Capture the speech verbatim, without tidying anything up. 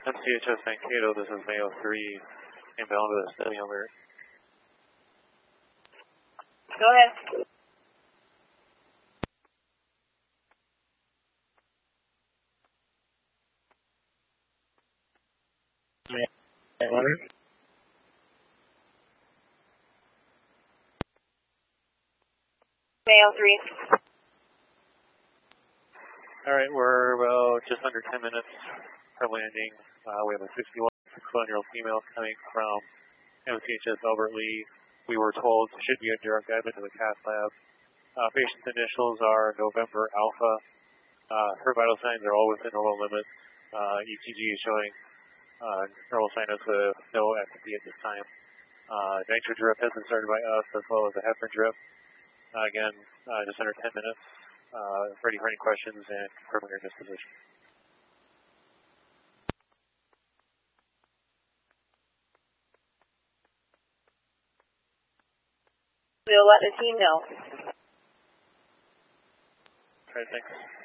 M C H S Mankato, this is Mayo three, inbound to the Steady Alert. Go ahead. Water. Mayo three. All right, we're about just under ten minutes from landing. Uh, we have a sixty-one-year-old female coming from M C H S Albert Lee. We were told should be a direct guide to the cath lab. Uh, patient's initials are November Alpha. Uh, her vital signs are all within normal limits. Uh, E C G is showing uh, normal sinus with no activity at this time. Uh, nitro drip has been started by us as well as a heparin drip. Uh, again, uh, just under ten minutes. Uh, ready for any questions and confirming your disposition. We'll let the team know. All right, thanks.